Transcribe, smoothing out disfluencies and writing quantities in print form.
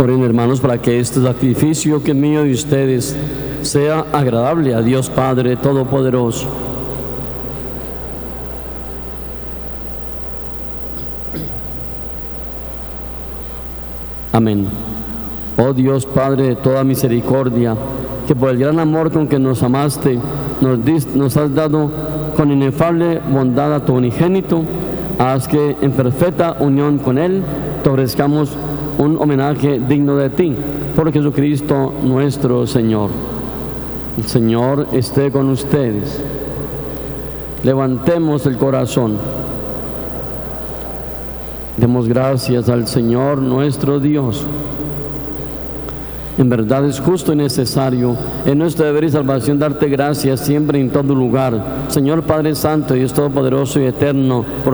Oren, hermanos, para que este sacrificio que es mío de ustedes sea agradable a Dios Padre Todopoderoso. Amén. Oh Dios Padre de toda misericordia, que por el gran amor con que nos amaste, nos has dado con inefable bondad a tu unigénito, haz que en perfecta unión con Él te ofrezcamos un homenaje digno de ti, por Jesucristo nuestro Señor. El Señor esté con ustedes. Levantemos el corazón. Demos gracias al Señor nuestro Dios. En verdad es justo y necesario, en nuestro deber y salvación, darte gracias siempre y en todo lugar, Señor Padre Santo, Dios Todopoderoso y Eterno, por